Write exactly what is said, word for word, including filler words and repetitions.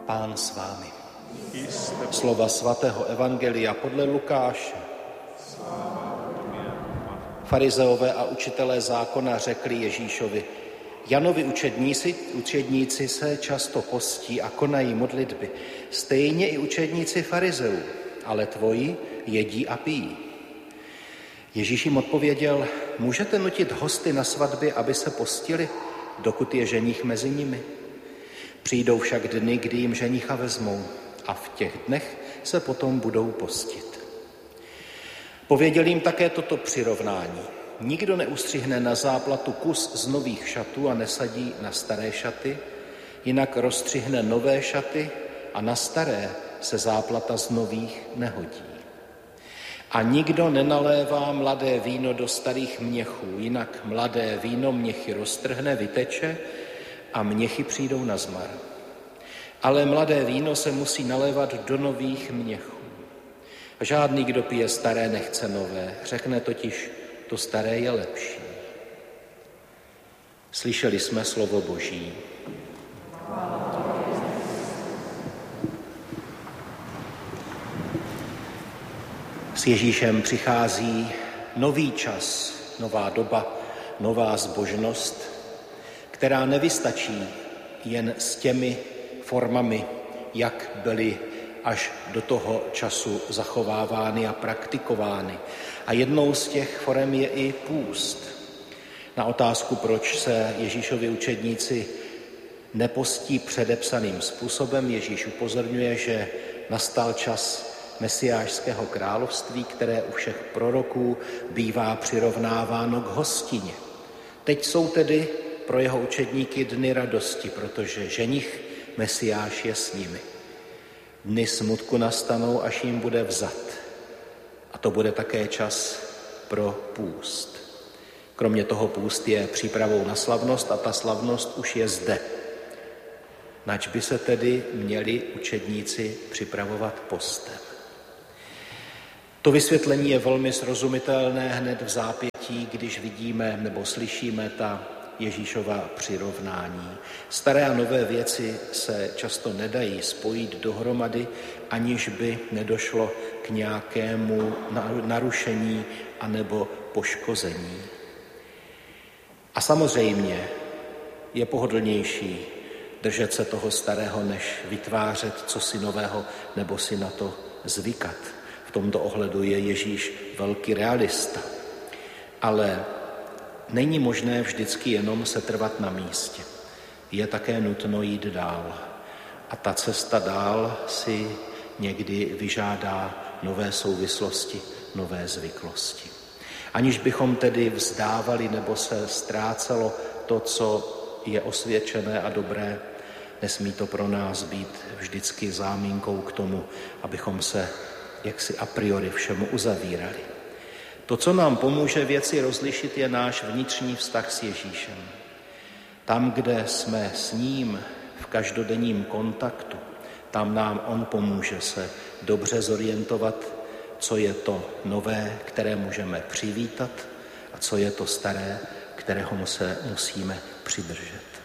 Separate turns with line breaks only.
Pán s vámi. Slova svatého evangelia podle Lukáše. Farizeové a učitelé zákona řekli Ježíšovi: Janovi učedníci, učedníci se často postí a konají modlitby, stejně i učedníci farizeů, ale tvoji jedí a pijí. Ježíš jim odpověděl: Můžete nutit hosty na svatbě, aby se postili, dokud je ženich mezi nimi? Přijdou však dny, kdy jim ženicha vezmou, a v těch dnech se potom budou postit. Pověděl jim také toto přirovnání. Nikdo neustřihne na záplatu kus z nových šatů a nesadí na staré šaty, jinak rozstřihne nové šaty a na staré se záplata z nových nehodí. A nikdo nenalévá mladé víno do starých měchů, jinak mladé víno měchy roztrhne, vyteče a měchy přijdou na zmar. Ale mladé víno se musí nalévat do nových měchů. Žádný, kdo pije staré, nechce nové, řekne totiž, to staré je lepší. Slyšeli jsme slovo Boží. S Ježíšem přichází nový čas, nová doba, nová zbožnost, která nevystačí jen s těmi formami, jak byly až do toho času zachovávány a praktikovány. A jednou z těch forem je i půst. Na otázku, proč se Ježíšovi učedníci nepostí předepsaným způsobem, Ježíš upozorňuje, že nastal čas mesiášského království, které u všech proroků bývá přirovnáváno k hostině. Teď jsou tedy pro jeho učedníky dny radosti, protože ženich Mesiáš je s nimi. Dny smutku nastanou, až jim bude vzat. A to bude také čas pro půst. Kromě toho půst je přípravou na slavnost a ta slavnost už je zde. Nač by se tedy měli učedníci připravovat postem. To vysvětlení je velmi srozumitelné hned v zápětí, když vidíme nebo slyšíme ta Ježíšova přirovnání. Staré a nové věci se často nedají spojit dohromady, aniž by nedošlo k nějakému narušení anebo poškození. A samozřejmě je pohodlnější držet se toho starého, než vytvářet cosi nového nebo si na to zvykat. V tomto ohledu je Ježíš velký realista. Ale není možné vždycky jenom se trvat na místě. Je také nutno jít dál. A ta cesta dál si někdy vyžádá nové souvislosti, nové zvyklosti. Aniž bychom tedy vzdávali nebo se ztrácelo to, co je osvědčené a dobré, nesmí to pro nás být vždycky záminkou k tomu, abychom se jaksi a priori všemu uzavírali. To, co nám pomůže věci rozlišit, je náš vnitřní vztah s Ježíšem. Tam, kde jsme s ním v každodenním kontaktu, tam nám on pomůže se dobře zorientovat, co je to nové, které můžeme přivítat, a co je to staré, kterého se musíme přidržet.